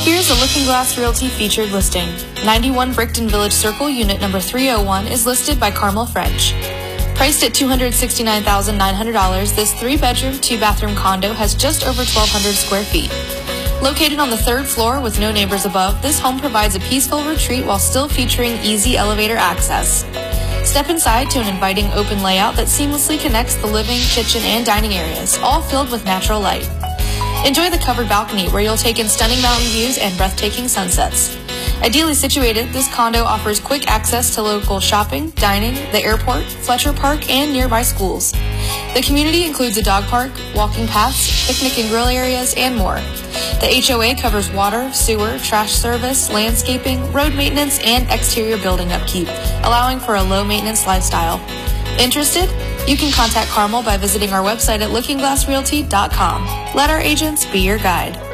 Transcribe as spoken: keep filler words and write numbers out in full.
Here's a Looking Glass Realty featured listing. ninety-one Brickton Village Circle, unit number three oh one, is listed by Carmel French. Priced at two hundred sixty-nine thousand nine hundred dollars, this three-bedroom, two-bathroom condo has just over twelve hundred square feet. Located on the third floor with no neighbors above, this home provides a peaceful retreat while still featuring easy elevator access. Step inside to an inviting open layout that seamlessly connects the living, kitchen, and dining areas, all filled with natural light. Enjoy the covered balcony where you'll take in stunning mountain views and breathtaking sunsets. Ideally situated, this condo offers quick access to local shopping, dining, the airport, Fletcher Park, and nearby schools. The community includes a dog park, walking paths, picnic and grill areas, and more. The H O A covers water, sewer, trash service, landscaping, road maintenance, and exterior building upkeep, allowing for a low-maintenance lifestyle. Interested? You can contact Carmel by visiting our website at looking glass realty dot com. Let our agents be your guide.